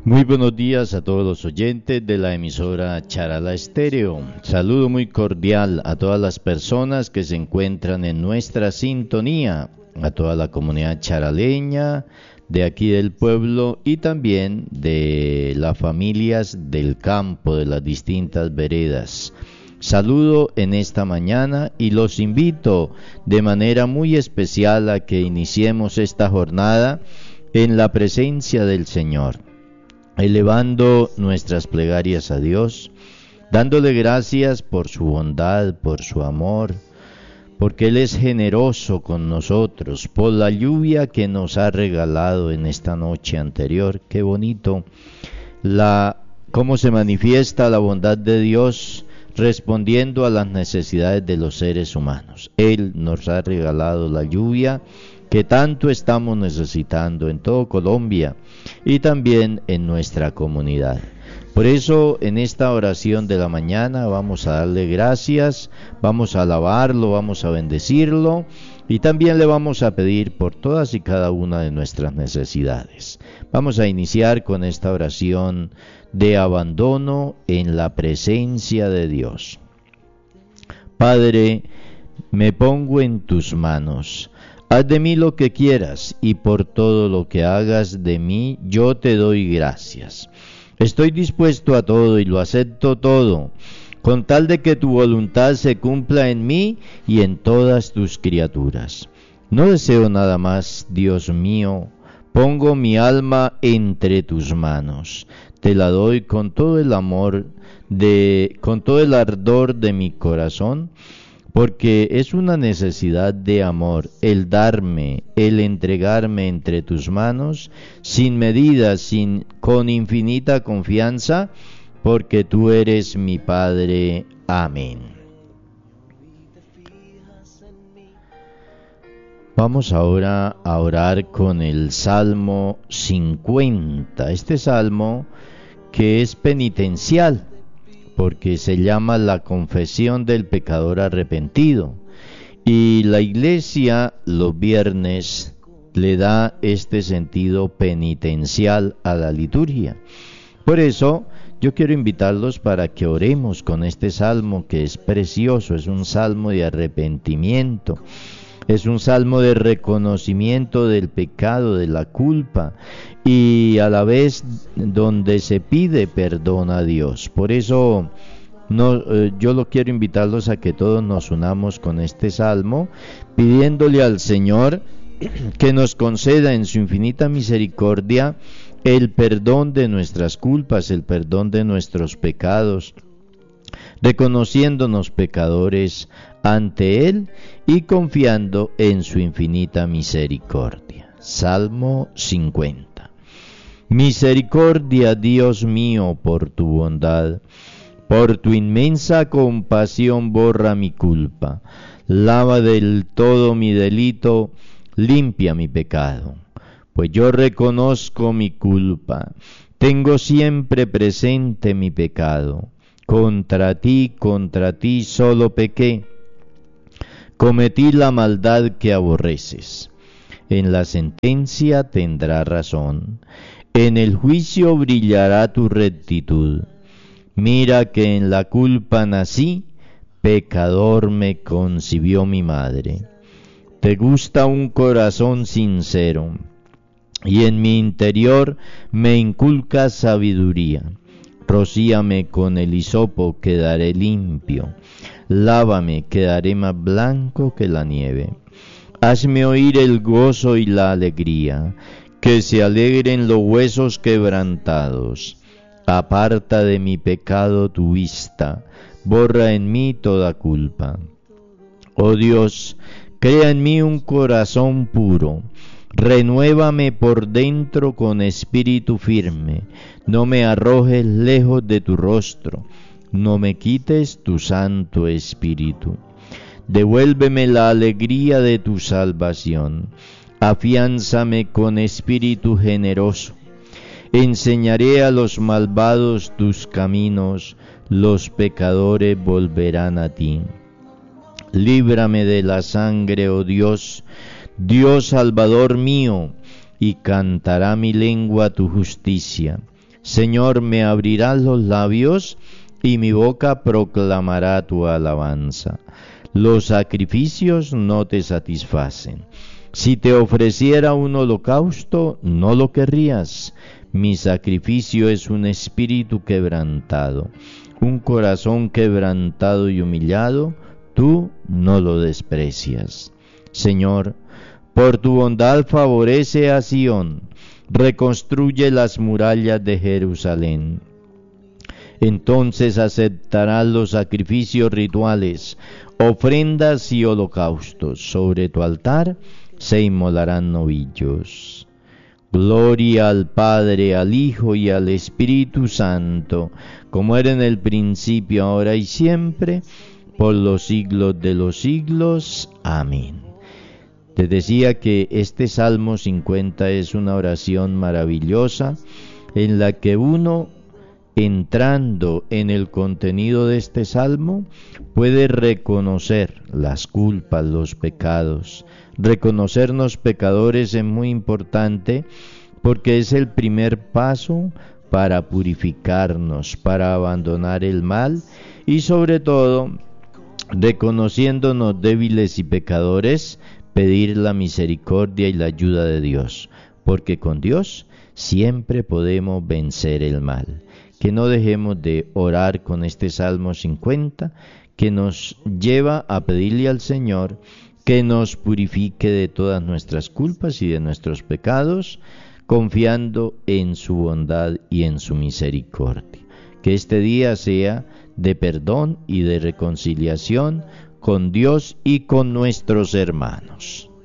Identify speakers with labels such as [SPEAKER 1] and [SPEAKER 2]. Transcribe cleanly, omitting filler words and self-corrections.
[SPEAKER 1] Muy buenos días a todos los oyentes de la emisora Charala Estéreo. Saludo muy cordial a todas las personas que se encuentran en nuestra sintonía, a toda la comunidad charaleña de aquí del pueblo y también de las familias del campo, de las distintas veredas. Saludo en esta mañana y los invito de manera muy especial a que iniciemos esta jornada en la presencia del Señor, elevando nuestras plegarias a Dios, dándole gracias por su bondad, por su amor, porque Él es generoso con nosotros, por la lluvia que nos ha regalado en esta noche anterior. Qué bonito cómo se manifiesta la bondad de Dios respondiendo a las necesidades de los seres humanos. Él nos ha regalado la lluvia que tanto estamos necesitando en todo Colombia y también en nuestra comunidad. Por eso en esta oración de la mañana vamos a darle gracias, vamos a alabarlo, vamos a bendecirlo y también le vamos a pedir por todas y cada una de nuestras necesidades. Vamos a iniciar con esta oración de abandono en la presencia de Dios. Padre, me pongo en tus manos. Haz de mí lo que quieras, y por todo lo que hagas de mí, yo te doy gracias. Estoy dispuesto a todo y lo acepto todo, con tal de que tu voluntad se cumpla en mí y en todas tus criaturas. No deseo nada más, Dios mío, pongo mi alma entre tus manos. Te la doy con todo el amor, con todo el ardor de mi corazón, porque es una necesidad de amor, el darme, el entregarme entre tus manos, sin medida, con infinita confianza, porque tú eres mi Padre. Amén. Vamos ahora a orar con el Salmo 50, este salmo que es penitencial, porque se llama la confesión del pecador arrepentido. Y la iglesia los viernes le da este sentido penitencial a la liturgia. Por eso yo quiero invitarlos para que oremos con este salmo que es precioso, es un salmo de arrepentimiento. Es un salmo de reconocimiento del pecado, de la culpa, y a la vez donde se pide perdón a Dios. Por eso yo lo quiero invitarlos a que todos nos unamos con este salmo, pidiéndole al Señor que nos conceda en su infinita misericordia el perdón de nuestras culpas, el perdón de nuestros pecados, reconociéndonos pecadores ante Él y confiando en su infinita misericordia. Salmo 50. Misericordia, Dios mío, por tu bondad, por tu inmensa compasión borra mi culpa, lava del todo mi delito, limpia mi pecado. Pues yo reconozco mi culpa, tengo siempre presente mi pecado. Contra ti solo pequé, cometí la maldad que aborreces. En la sentencia tendrá razón, en el juicio brillará tu rectitud. Mira que en la culpa nací, pecador me concibió mi madre. Te gusta un corazón sincero, y en mi interior me inculcas sabiduría. Rocíame con el hisopo, quedaré limpio. Lávame, quedaré más blanco que la nieve. Hazme oír el gozo y la alegría, que se alegren los huesos quebrantados. Aparta de mi pecado tu vista, borra en mí toda culpa. Oh Dios, crea en mí un corazón puro. Renuévame por dentro con espíritu firme, no me arrojes lejos de tu rostro, no me quites tu santo espíritu. Devuélveme la alegría de tu salvación, afiánzame con espíritu generoso. Enseñaré a los malvados tus caminos, los pecadores volverán a ti. Líbrame de la sangre, oh Dios, Dios Salvador mío, y cantará mi lengua tu justicia. Señor, me abrirás los labios y mi boca proclamará tu alabanza. Los sacrificios no te satisfacen. Si te ofreciera un holocausto, no lo querrías. Mi sacrificio es un espíritu quebrantado, un corazón quebrantado y humillado, tú no lo desprecias. Señor, por tu bondad favorece a Sión, reconstruye las murallas de Jerusalén. Entonces aceptarás los sacrificios rituales, ofrendas y holocaustos. Sobre tu altar se inmolarán novillos. Gloria al Padre, al Hijo y al Espíritu Santo, como era en el principio, ahora y siempre, por los siglos de los siglos. Amén. Te decía que este Salmo 50 es una oración maravillosa en la que uno, entrando en el contenido de este Salmo, puede reconocer las culpas, los pecados. Reconocernos pecadores es muy importante porque es el primer paso para purificarnos, para abandonar el mal y sobre todo, reconociéndonos débiles y pecadores, pedir la misericordia y la ayuda de Dios, porque con Dios siempre podemos vencer el mal. Que no dejemos de orar con este Salmo 50, que nos lleva a pedirle al Señor que nos purifique de todas nuestras culpas y de nuestros pecados, confiando en su bondad y en su misericordia. Que este día sea de perdón y de reconciliación con Dios y con nuestros hermanos.